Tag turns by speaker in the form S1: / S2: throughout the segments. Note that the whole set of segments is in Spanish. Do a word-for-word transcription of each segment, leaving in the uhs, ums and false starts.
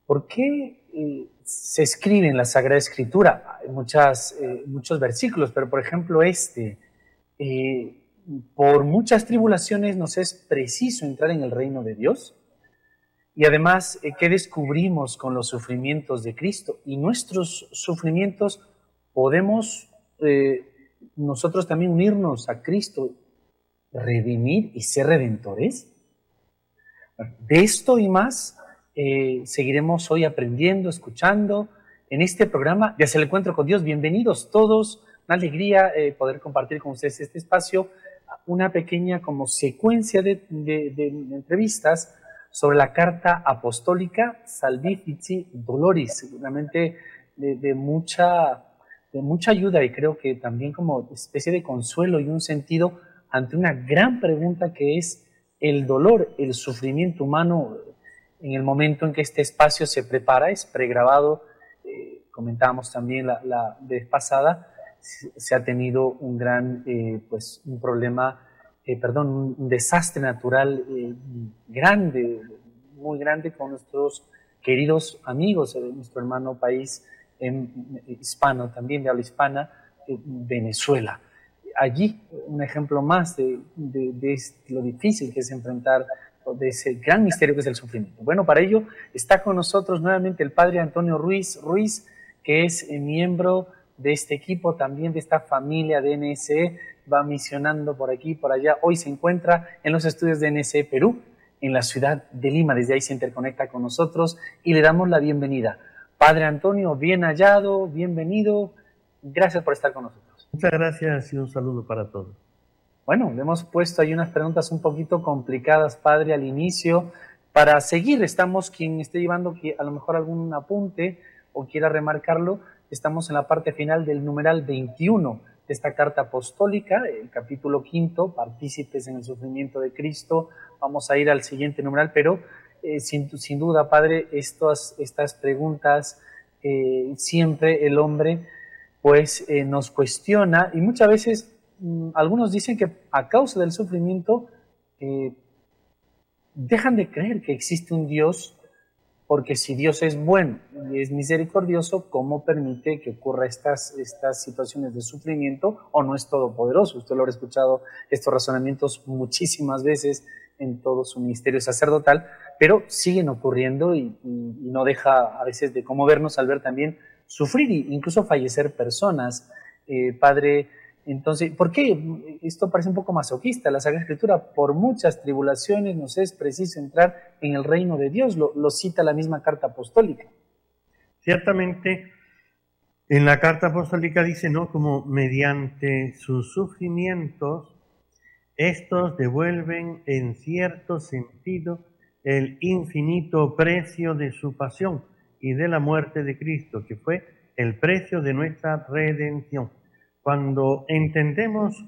S1: ¿Por qué eh, se escribe en la Sagrada Escritura? Hay muchas, eh, muchos versículos, pero por ejemplo este, eh, por muchas tribulaciones nos es preciso entrar en el reino de Dios. Y además, eh, ¿qué descubrimos con los sufrimientos de Cristo? Y nuestros sufrimientos podemos eh, nosotros también unirnos a Cristo, redimir y ser redentores. De esto y más eh, seguiremos hoy aprendiendo, escuchando en este programa de Hacia el Encuentro con Dios. Bienvenidos todos, una alegría eh, poder compartir con ustedes este espacio, una pequeña como secuencia de, de, de entrevistas sobre la carta apostólica Salvifici Doloris, seguramente de, de, mucha, de mucha ayuda y creo que también como especie de consuelo y un sentido ante una gran pregunta que es el dolor, el sufrimiento humano en el momento en que este espacio se prepara, es pregrabado, eh, comentábamos también la, la vez pasada, se ha tenido un gran, eh, pues un problema, eh, perdón, un, un desastre natural eh, grande, muy grande con nuestros queridos amigos, eh, nuestro hermano país eh, hispano, también de habla hispana, eh, Venezuela. Allí un ejemplo más de, de, de lo difícil que es enfrentar de ese gran misterio que es el sufrimiento. Bueno, para ello está con nosotros nuevamente el padre Antonio Ruiz Ruiz, que es miembro de este equipo, también de esta familia de N S E, va misionando por aquí y por allá. Hoy se encuentra en los estudios de N S E Perú, en la ciudad de Lima. Desde ahí se interconecta con nosotros y le damos la bienvenida. Padre Antonio, bien hallado, bienvenido. Gracias por estar con nosotros.
S2: Muchas gracias y un saludo para todos.
S1: Bueno, le hemos puesto ahí unas preguntas un poquito complicadas, padre, al inicio. Para seguir, estamos, quien esté llevando a lo mejor algún apunte o quiera remarcarlo, estamos en la parte final del numeral veintiuno de esta carta apostólica, el capítulo quinto, partícipes en el sufrimiento de Cristo. Vamos a ir al siguiente numeral, pero eh, sin, sin duda, padre, estas, estas preguntas, eh, siempre el hombre pues eh, nos cuestiona y muchas veces algunos dicen que a causa del sufrimiento eh, dejan de creer que existe un Dios, porque si Dios es bueno y es misericordioso, ¿cómo permite que ocurra estas, estas situaciones de sufrimiento? ¿O no es todopoderoso? Usted lo habrá escuchado estos razonamientos muchísimas veces en todo su ministerio sacerdotal, pero siguen ocurriendo y, y, y no deja a veces de conmovernos al ver también sufrir e incluso fallecer personas. Eh, padre, entonces, ¿por qué? Esto parece un poco masoquista. La Sagrada Escritura, por muchas tribulaciones nos es preciso entrar en el reino de Dios, lo, lo cita la misma carta apostólica.
S2: Ciertamente, en la carta apostólica dice, ¿no?, como mediante sus sufrimientos, estos devuelven en cierto sentido el infinito precio de su pasión y de la muerte de Cristo, que fue el precio de nuestra redención. Cuando entendemos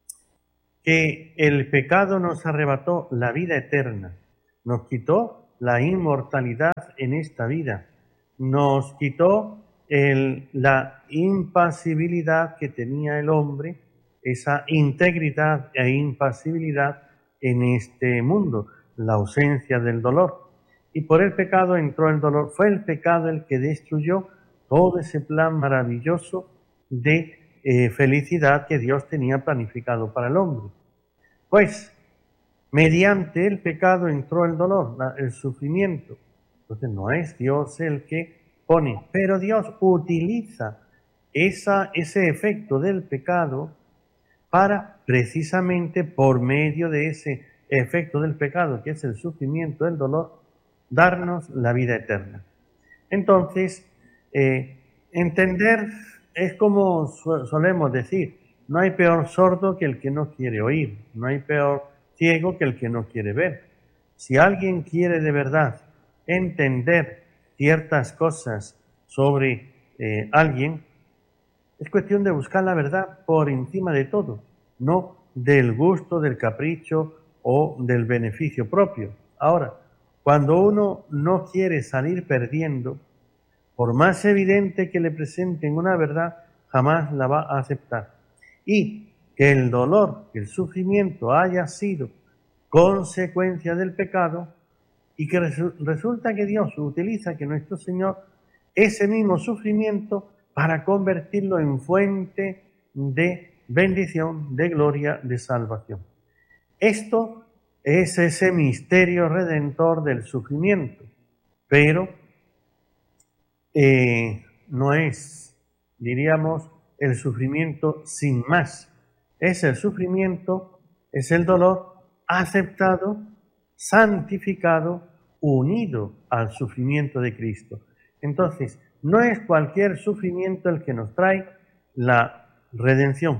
S2: que el pecado nos arrebató la vida eterna, nos quitó la inmortalidad en esta vida, nos quitó el, la impasibilidad que tenía el hombre, esa integridad e impasibilidad en este mundo, la ausencia del dolor. Y por el pecado entró el dolor. Fue el pecado el que destruyó todo ese plan maravilloso de Eh, felicidad que Dios tenía planificado para el hombre. Pues, mediante el pecado entró el dolor, la, el sufrimiento. Entonces no es Dios el que pone, pero Dios utiliza esa, ese efecto del pecado para, precisamente por medio de ese efecto del pecado, que es el sufrimiento, el dolor, darnos la vida eterna. Entonces, eh, entender es como solemos decir, no hay peor sordo que el que no quiere oír, no hay peor ciego que el que no quiere ver. Si alguien quiere de verdad entender ciertas cosas sobre eh, alguien, es cuestión de buscar la verdad por encima de todo, no del gusto, del capricho o del beneficio propio. Ahora, cuando uno no quiere salir perdiendo, por más evidente que le presenten una verdad, jamás la va a aceptar. Y que el dolor, que el sufrimiento haya sido consecuencia del pecado, y que resu- resulta que Dios utiliza que nuestro Señor ese mismo sufrimiento para convertirlo en fuente de bendición, de gloria, de salvación. Esto es ese misterio redentor del sufrimiento, pero eh, no es, diríamos, el sufrimiento sin más. Es el sufrimiento, es el dolor aceptado, santificado, unido al sufrimiento de Cristo. Entonces, no es cualquier sufrimiento el que nos trae la redención,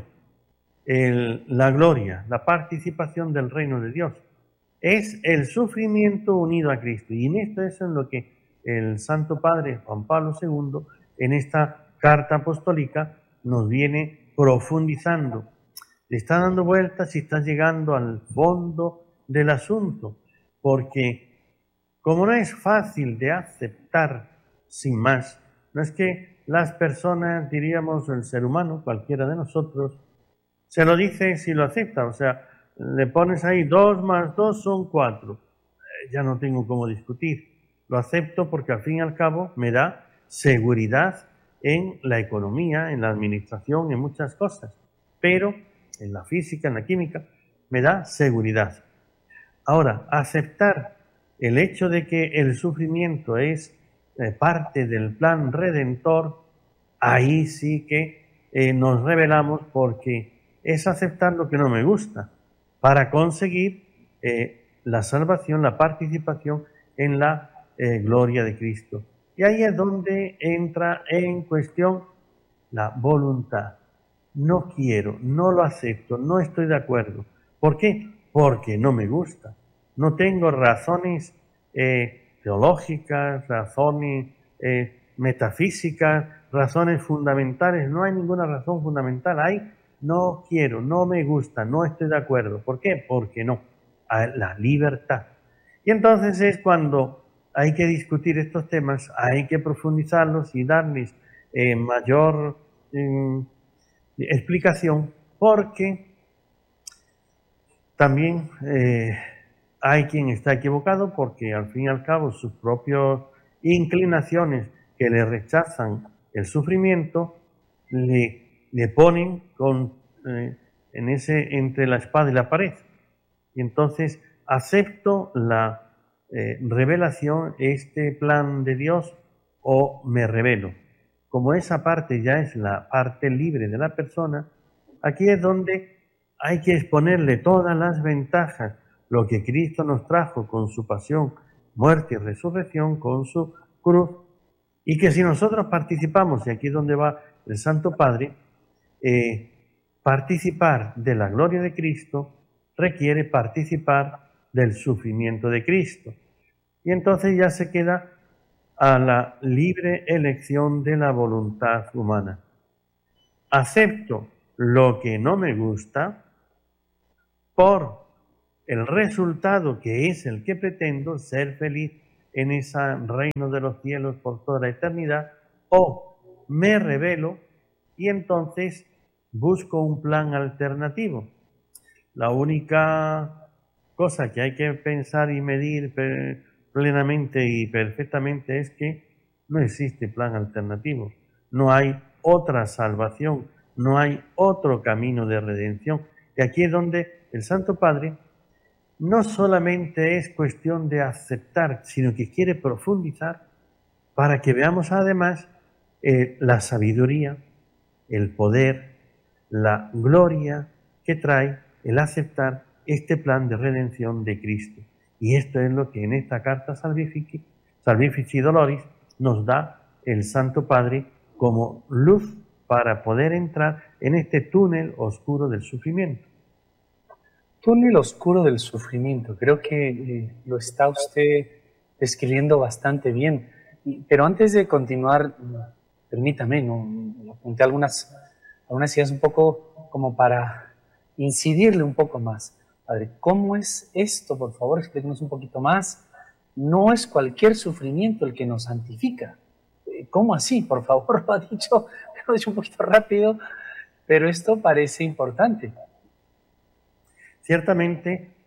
S2: el, la gloria, la participación del reino de Dios. Es el sufrimiento unido a Cristo. Y en esto es en lo que el Santo Padre Juan Pablo segundo, en esta carta apostólica, nos viene profundizando. Le está dando vueltas y está llegando al fondo del asunto, porque como no es fácil de aceptar sin más, no es que las personas, diríamos el ser humano, cualquiera de nosotros, se lo dice si lo acepta, o sea, le pones ahí dos más dos son cuatro, eh, ya no tengo cómo discutir, lo acepto porque al fin y al cabo me da seguridad en la economía, en la administración, en muchas cosas, pero en la física, en la química, me da seguridad. Ahora, aceptar el hecho de que el sufrimiento es eh, parte del plan redentor, ahí sí que eh, nos rebelamos porque es aceptar lo que no me gusta para conseguir eh, la salvación, la participación en la eh, gloria de Cristo. Y ahí es donde entra en cuestión la voluntad. No quiero, no lo acepto, no estoy de acuerdo. ¿Por qué? Porque no me gusta. No tengo razones eh, teológicas, razones eh, metafísicas, razones fundamentales. No hay ninguna razón fundamental. Hay no quiero, no me gusta, no estoy de acuerdo. ¿Por qué? Porque no. A la libertad. Y entonces es cuando hay que discutir estos temas, hay que profundizarlos y darles eh, mayor eh, explicación, porque también eh, hay quien está equivocado porque al fin y al cabo sus propias inclinaciones que le rechazan el sufrimiento le, le ponen con, eh, en ese, entre la espada y la pared. Y entonces acepto la eh, revelación, este plan de Dios, o me rebelo. Como esa parte ya es la parte libre de la persona, aquí es donde hay que exponerle todas las ventajas, lo que Cristo nos trajo con su pasión, muerte y resurrección, con su cruz, y que si nosotros participamos, y aquí es donde va el Santo Padre, eh, participar de la gloria de Cristo requiere participar del sufrimiento de Cristo. Y entonces ya se queda a la libre elección de la voluntad humana. Acepto lo que no me gusta por el resultado que es el que pretendo, ser feliz en ese reino de los cielos por toda la eternidad, o me rebelo y entonces busco un plan alternativo. La única cosa que hay que pensar y medir plenamente y perfectamente es que no existe plan alternativo. No hay otra salvación, no hay otro camino de redención. Y aquí es donde el Santo Padre no solamente es cuestión de aceptar, sino que quiere profundizar para que veamos además eh, la sabiduría, el poder, la gloria que trae el aceptar este plan de redención de Cristo. Y esto es lo que en esta carta Salvifici, Salvifici Doloris nos da el Santo Padre como luz para poder entrar en este túnel oscuro del sufrimiento.
S1: Túnel oscuro del sufrimiento, creo que eh, lo está usted describiendo bastante bien. Y, pero antes de continuar, permítame, ¿no? Apunté algunas, algunas ideas un poco como para incidirle un poco más. Padre, ¿cómo es esto? Por favor, explíquenos un poquito más. No es cualquier sufrimiento el que nos santifica. ¿Cómo así? Por favor, lo ha dicho, lo ha dicho un poquito rápido, pero esto parece importante.
S2: Ciertamente,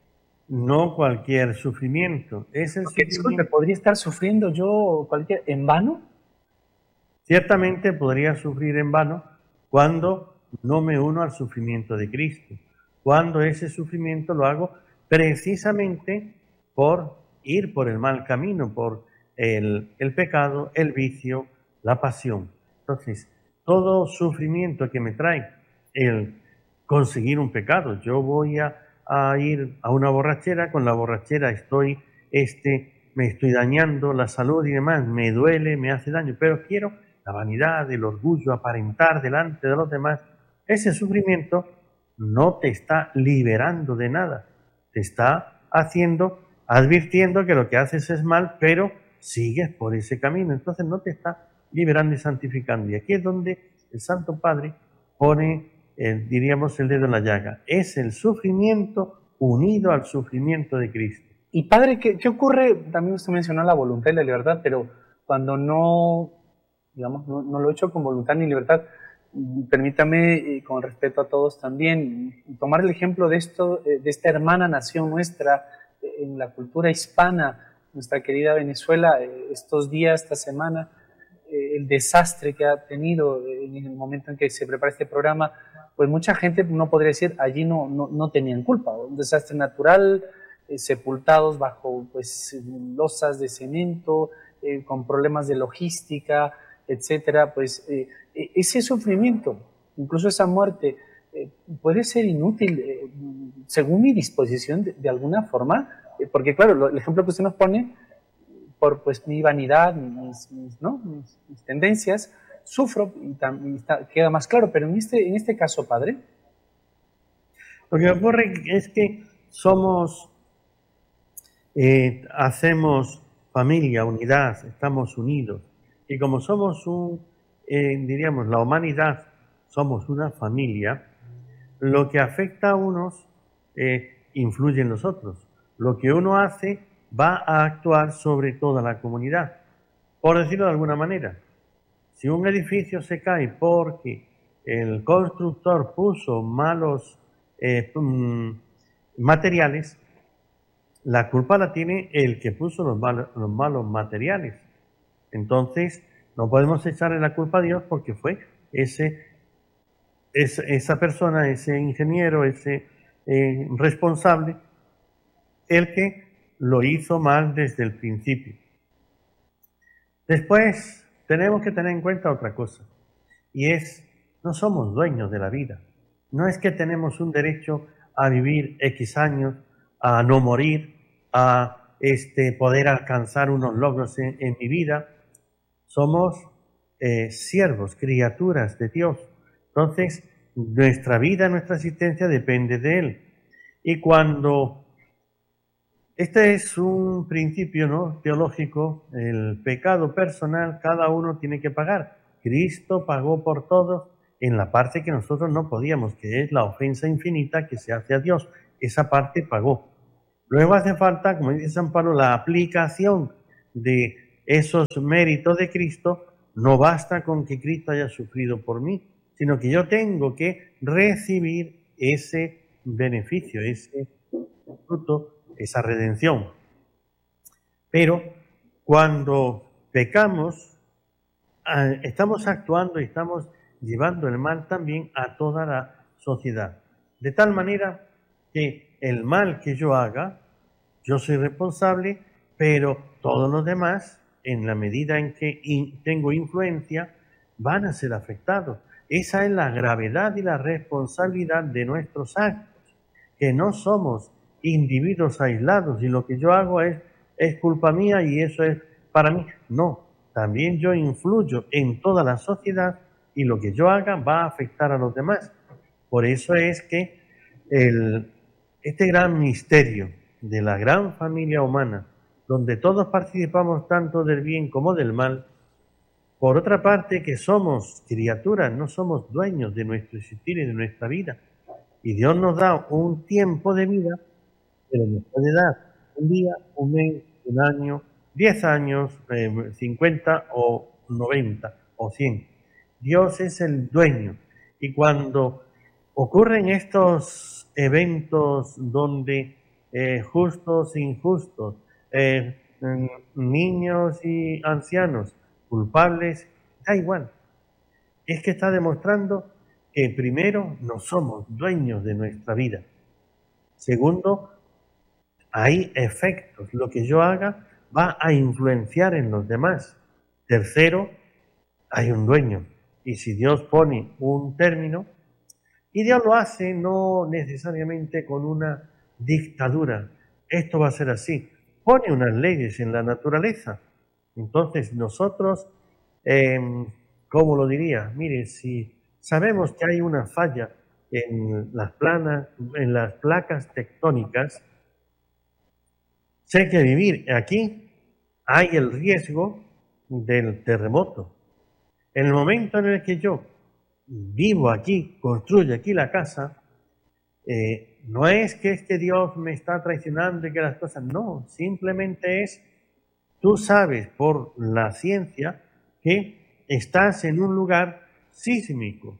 S2: no cualquier sufrimiento. Es el
S1: Porque, disculpe,
S2: sufrimiento.
S1: ¿podría estar sufriendo yo cualquier en vano?
S2: Ciertamente podría sufrir en vano cuando no me uno al sufrimiento de Cristo, cuando ese sufrimiento lo hago precisamente por ir por el mal camino, por el, el pecado, el vicio, la pasión. Entonces, todo sufrimiento que me trae el conseguir un pecado, yo voy a, a ir a una borrachera, con la borrachera estoy, este, me estoy dañando la salud y demás, me duele, me hace daño, pero quiero la vanidad, el orgullo, aparentar delante de los demás. Ese sufrimiento no te está liberando de nada, te está haciendo, advirtiendo que lo que haces es mal, pero sigues por ese camino, entonces no te está liberando y santificando. Y aquí es donde el Santo Padre pone, eh, diríamos, el dedo en la llaga. Es el sufrimiento unido al sufrimiento de Cristo.
S1: Y padre, ¿qué, qué ocurre? También usted mencionó la voluntad y la libertad, pero cuando no, digamos, no, no lo he hecho con voluntad ni libertad, permítame, eh, con respeto a todos también, tomar el ejemplo de esto, eh, de esta hermana nación nuestra, eh, en la cultura hispana, nuestra querida Venezuela, eh, estos días, esta semana, eh, el desastre que ha tenido eh, en el momento en que se prepara este programa, pues mucha gente no podría decir, allí no, no, no tenían culpa, un desastre natural, eh, sepultados bajo pues losas de cemento, eh, con problemas de logística, etcétera, pues eh, ese sufrimiento, incluso esa muerte, eh, puede ser inútil eh, según mi disposición de, de alguna forma, eh, porque claro, lo, el ejemplo que usted nos pone, por pues mi vanidad, mis, mis, ¿no? mis, mis tendencias, sufro y, tam, y está, queda más claro, pero en este, en este caso, padre.
S2: Lo que ocurre es que somos, eh, hacemos familia, unidad, estamos unidos. Y como somos un, eh, diríamos, la humanidad, somos una familia, lo que afecta a unos eh, influye en los otros. Lo que uno hace va a actuar sobre toda la comunidad. Por decirlo de alguna manera, si un edificio se cae porque el constructor puso malos eh, materiales, la culpa la tiene el que puso los malos, los malos materiales. Entonces, no podemos echarle la culpa a Dios porque fue ese, esa, esa persona, ese ingeniero, ese eh, responsable, el que lo hizo mal desde el principio. Después, tenemos que tener en cuenta otra cosa, y es, no somos dueños de la vida. No es que tenemos un derecho a vivir X años, a no morir, a este, poder alcanzar unos logros en, en mi vida. Somos eh, siervos, criaturas de Dios. Entonces, nuestra vida, nuestra existencia depende de Él. Y cuando, este es un principio, ¿no?, teológico, el pecado personal, cada uno tiene que pagar. Cristo pagó por todos en la parte que nosotros no podíamos, que es la ofensa infinita que se hace a Dios. Esa parte pagó. Luego hace falta, como dice San Pablo, la aplicación de esos méritos de Cristo. No basta con que Cristo haya sufrido por mí, sino que yo tengo que recibir ese beneficio, ese fruto, esa redención. Pero cuando pecamos, estamos actuando y estamos llevando el mal también a toda la sociedad. De tal manera que el mal que yo haga, yo soy responsable, pero todos los demás, en la medida en que in, tengo influencia, van a ser afectados. Esa es la gravedad y la responsabilidad de nuestros actos, que no somos individuos aislados y lo que yo hago es, es culpa mía y eso es para mí. No, también yo influyo en toda la sociedad y lo que yo haga va a afectar a los demás. Por eso es que el, este gran misterio de la gran familia humana, donde todos participamos tanto del bien como del mal, por otra parte que somos criaturas, no somos dueños de nuestro existir y de nuestra vida. Y Dios nos da un tiempo de vida, pero nos puede dar un día, un mes, un año, diez años, eh, cincuenta o noventa o cien. Dios es el dueño. Y cuando ocurren estos eventos donde eh, justos e injustos, eh, mm, niños y ancianos, culpables, da igual. Es que está demostrando que primero no somos dueños de nuestra vida. Segundo, hay efectos. Lo que yo haga va a influenciar en los demás. Tercero, hay un dueño. Y si Dios pone un término, y Dios lo hace no necesariamente con una dictadura. Esto va a ser así. Pone unas leyes en la naturaleza. Entonces nosotros, eh, ¿cómo lo diría? Mire, si sabemos que hay una falla en las, planas, en las placas tectónicas, sé que vivir aquí hay el riesgo del terremoto. En el momento en el que yo vivo aquí, construyo aquí la casa, eh, no es que este Dios me está traicionando y que las cosas, no, simplemente es, tú sabes por la ciencia que estás en un lugar sísmico.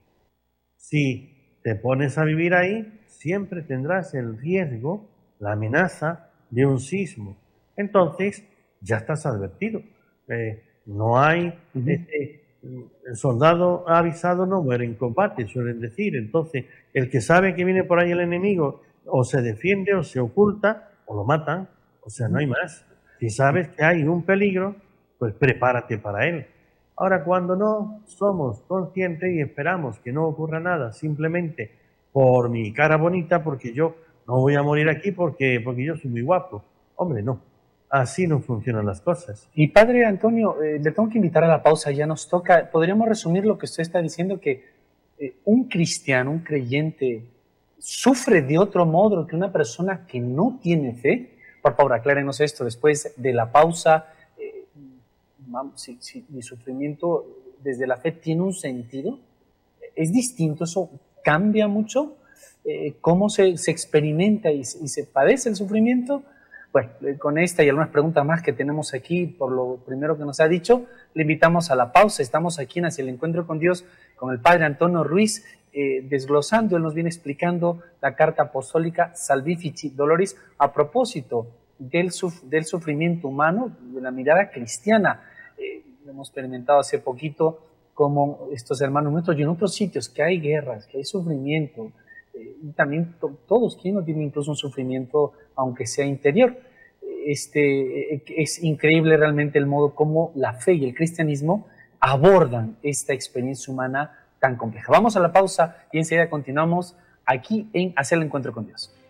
S2: Si te pones a vivir ahí, siempre tendrás el riesgo, la amenaza de un sismo. Entonces, ya estás advertido. Eh, no hay...
S1: Ujú.
S2: este, el soldado avisado no muere en combate, suelen decir. Entonces, el que sabe que viene por ahí el enemigo, o se defiende, o se oculta, o lo matan. O sea, no hay más. Si sabes que hay un peligro, pues prepárate para él. Ahora, cuando no somos conscientes y esperamos que no ocurra nada, simplemente por mi cara bonita, porque yo no voy a morir aquí porque, porque yo soy muy guapo. Hombre, no. Así no funcionan las cosas.
S1: Y padre Antonio, eh, le tengo que invitar a la pausa, ya nos toca. ¿Podríamos resumir lo que usted está diciendo? Que eh, un cristiano, un creyente, sufre de otro modo que una persona que no tiene fe. Por favor, aclárenos esto. Después de la pausa, eh, vamos, si, si mi sufrimiento desde la fe tiene un sentido, ¿es distinto? ¿Eso cambia mucho? Eh, ¿Cómo se, se experimenta y, y se padece el sufrimiento? Bueno, con esta y algunas preguntas más que tenemos aquí, por lo primero que nos ha dicho, le invitamos a la pausa. Estamos aquí en Hacia el Encuentro con Dios con el Padre Antonio Ruiz, eh, desglosando, él nos viene explicando la carta apostólica Salvifici Doloris a propósito del, suf del sufrimiento humano, de la mirada cristiana. Eh, hemos experimentado hace poquito como estos hermanos nuestros y en otros sitios que hay guerras, que hay sufrimiento, y también to todos, quien no tiene incluso un sufrimiento, aunque sea interior. Este, es increíble realmente el modo como la fe y el cristianismo abordan esta experiencia humana tan compleja. Vamos a la pausa y enseguida continuamos aquí en Hacer el Encuentro con Dios.